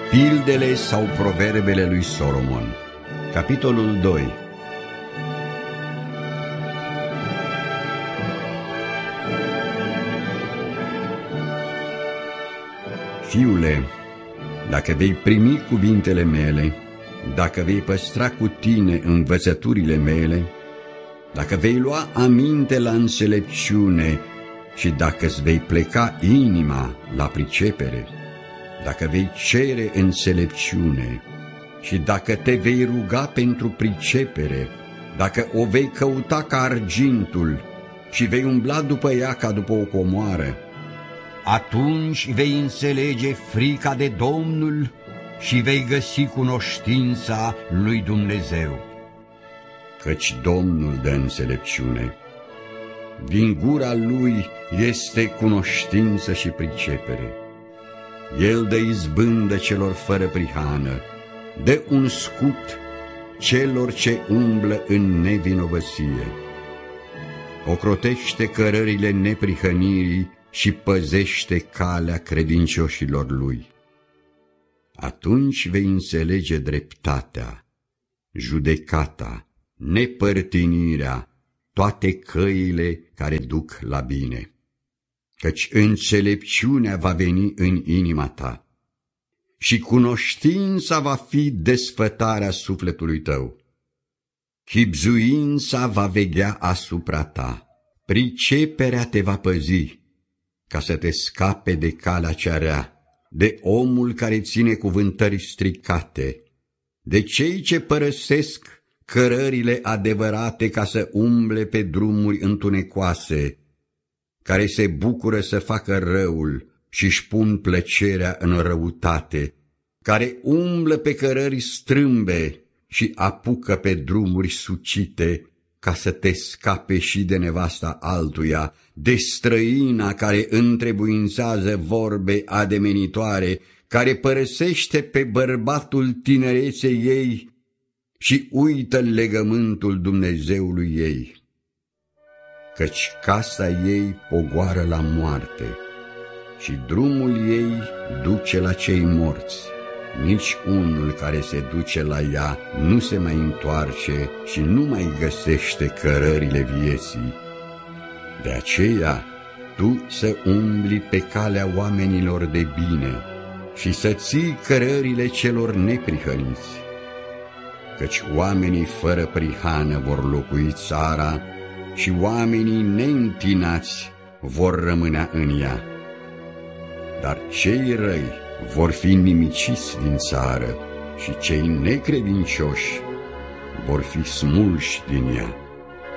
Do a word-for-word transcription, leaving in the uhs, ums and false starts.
Pildele sau proverbele lui Solomon. Capitolul doi. Fiule, dacă vei primi cuvintele mele, dacă vei păstra cu tine învățăturile mele, dacă vei lua aminte la înțelepciune și dacă îți vei pleca inima la pricepere, dacă vei cere înțelepciune și dacă te vei ruga pentru pricepere, dacă o vei căuta ca argintul și vei umbla după ea ca după o comoară, atunci vei înțelege frica de Domnul și vei găsi cunoștința lui Dumnezeu. Căci Domnul dă înțelepciune, din gura lui este cunoștință și pricepere. El dă izbândă celor fără prihană, dă un scut celor ce umblă în nevinovăție. Ocrotește cărările neprihănirii și păzește calea credincioșilor lui. Atunci vei înțelege dreptatea, judecata, nepărtinirea, toate căile care duc la bine. Căci înțelepciunea va veni în inima ta și cunoștința va fi desfătarea sufletului tău. Chibzuința va veghea asupra ta, priceperea te va păzi, ca să te scape de calea cea rea, de omul care ține cuvântări stricate, de cei ce părăsesc cărările adevărate ca să umble pe drumuri întunecoase, care se bucură să facă răul și-și pun plăcerea în răutate, care umblă pe cărări strâmbe și apucă pe drumuri sucite, ca să te scape și de nevasta altuia, de străina care întrebuințează vorbe ademenitoare, care părăsește pe bărbatul tinereței ei și uită legământul Dumnezeului ei. Căci casa ei pogoară la moarte și drumul ei duce la cei morți. Nici unul care se duce la ea nu se mai întoarce și nu mai găsește cărările vieții. De aceea, tu să umbli pe calea oamenilor de bine și să ții cărările celor neprihăniți. Căci oamenii fără prihană vor locui țara și oamenii neîntinați vor rămâne în ea. Dar cei răi vor fi nimiciți din țară și cei necredincioși vor fi smulși din ea.